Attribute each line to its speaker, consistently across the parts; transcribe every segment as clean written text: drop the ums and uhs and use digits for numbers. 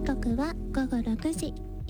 Speaker 1: 刻は午後6時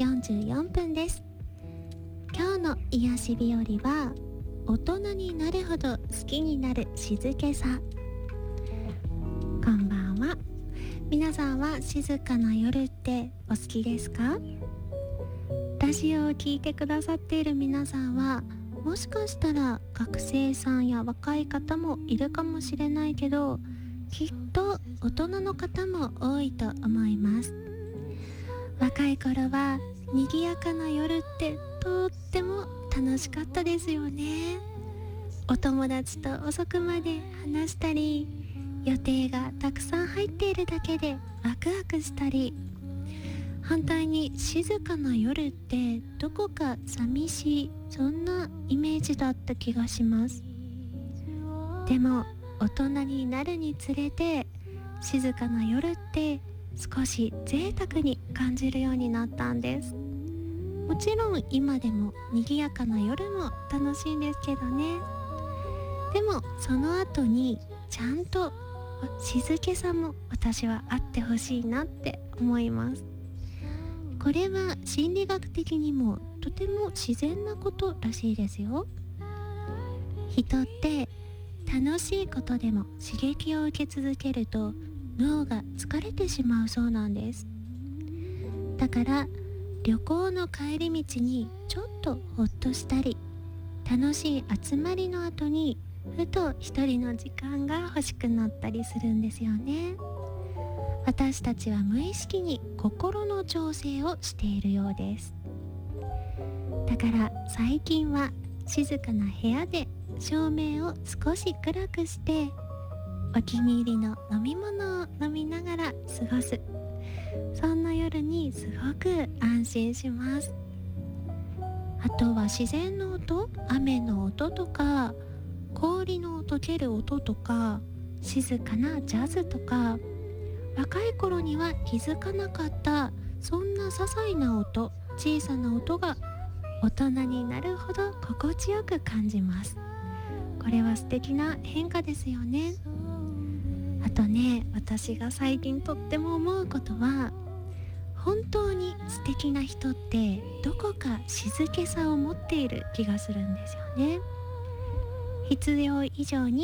Speaker 1: 44分です。今日の癒し日和は、大人になるほど好きになる静けさ。こんばんは。皆さんは静かな夜ってお好きですか？ラジオを聞いてくださっている皆さんは、もしかしたら学生さんや若い方もいるかもしれないけど、きっと大人の方も多いと思います。若い頃は賑やかな夜ってとっても楽しかったですよね。お友達と遅くまで話したり、予定がたくさん入っているだけでワクワクしたり、反対に静かな夜ってどこか寂しい、そんなイメージだった気がします。でも大人になるにつれて、静かな夜って少し贅沢に感じるようになったんです。もちろん今でも賑やかな夜も楽しいんですけどね。でもその後にちゃんと静けさも私はあってほしいなって思います。これは心理学的にもとても自然なことらしいですよ。人って楽しいことでも刺激を受け続けると脳が疲れてしまうそうなんです。だから旅行の帰り道にちょっとほっとしたり、楽しい集まりの後にふと一人の時間が欲しくなったりするんですよね。私たちは無意識に心の調整をしているようです。だから最近は静かな部屋で照明を少し暗くして、お気に入りの飲み物を飲みながら過ごす、そんな夜にすごく安心します。あとは自然の音、雨の音とか氷の溶ける音とか静かなジャズとか、若い頃には気づかなかったそんな些細な音、小さな音が大人になるほど心地よく感じます。これは素敵な変化ですよね。あとね、私が最近とっても思うことは、本当に素敵な人ってどこか静けさを持っている気がするんですよね。必要以上に